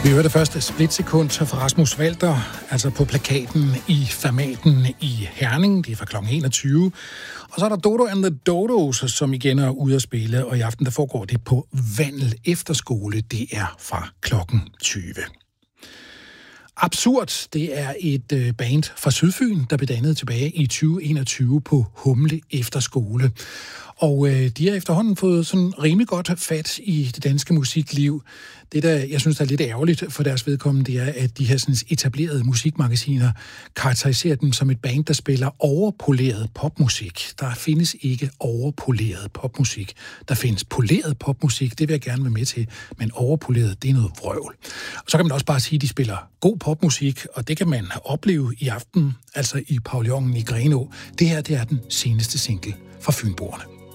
Vi hørte først splitsekund fra Rasmus Walter, altså på plakaten i Fermaten i Herning. Det er fra kl. 21. Og så er der Dodo and the Dodos, som igen er ude at spille, og i aften der foregår det på Vandel Efterskole. Det er fra kl. 20. Absurd, det er et band fra Sydfyn, der blev dannet tilbage i 2021 på Humle Efterskole. Og de har efterhånden fået sådan rimelig godt fat i det danske musikliv. Det, der jeg synes, der er lidt ærgerligt for deres vedkommende, det er, at de her sådan etablerede musikmagasiner karakteriserer dem som et band, der spiller overpoleret popmusik. Der findes ikke overpoleret popmusik. Der findes poleret popmusik, det vil jeg gerne være med til, men overpoleret, det er noget vrøvl. Og så kan man også bare sige, at de spiller god popmusik, og det kan man opleve i aften, altså i pavillonen i Grenaa. Det her, det er den seneste single fra Fynboerne.